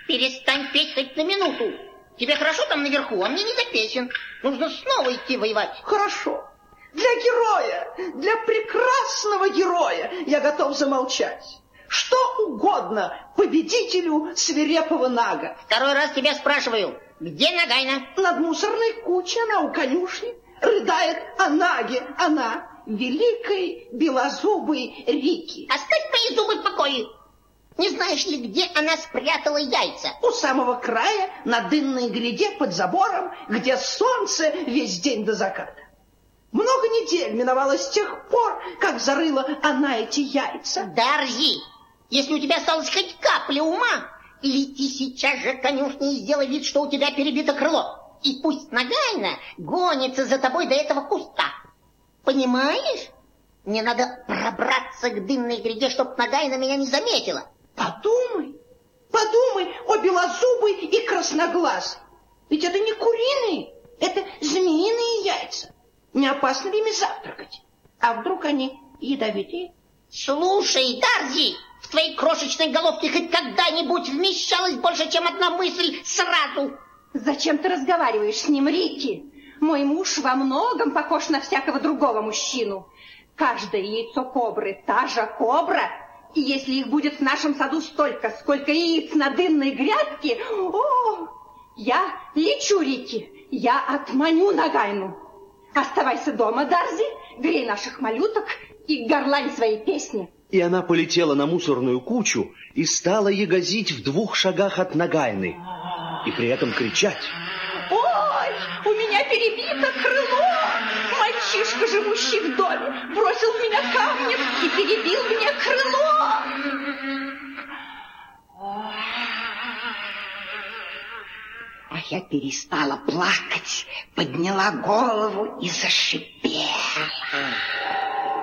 Перестань петь хоть на минуту. Тебе хорошо там наверху, а мне не до песен. Нужно снова идти воевать. Хорошо. Для героя, для прекрасного героя я готов замолчать. Что угодно победителю свирепого Нага. Второй раз тебя спрашиваю, где Нагайна? Над мусорной кучей она у конюшни. Рыдает о Наге, она великой белозубой Рики. Оставь мои зубы в покое. Не знаешь ли, где она спрятала яйца? У самого края, на дынной гряде под забором, где солнце весь день до заката. Много недель миновало с тех пор, как зарыла она эти яйца. Дарзи, если у тебя осталась хоть капля ума, лети сейчас же к конюшне и сделай вид, что у тебя перебито крыло. И пусть Нагайна гонится за тобой до этого куста. Понимаешь? Мне надо пробраться к дынной гряде, чтоб Нагайна меня не заметила. Подумай, подумай о белозубой и красноглазой. Ведь это не куриные, это змеиные яйца. Не опасно ли ими завтракать? А вдруг они ядовитые? Слушай, Дарзи, в твоей крошечной головке хоть когда-нибудь вмещалась больше, чем одна мысль сразу. Зачем ты разговариваешь с ним, Рики? Мой муж во многом похож на всякого другого мужчину. Каждое яйцо кобры та же кобра. И если их будет в нашем саду столько, сколько яиц на дынной грядке, я лечу, Рики, я отманю Нагайну. Оставайся дома, Дарзи, грей наших малюток и горлань свои песни. И она полетела на мусорную кучу и стала ягозить в 2 шагах от Нагайны. И при этом кричать. Ой, у меня перебито крыло! Мальчишка, живущий в доме, бросил в меня камнем и перебил мне крыло! А я перестала плакать, подняла голову и зашипела.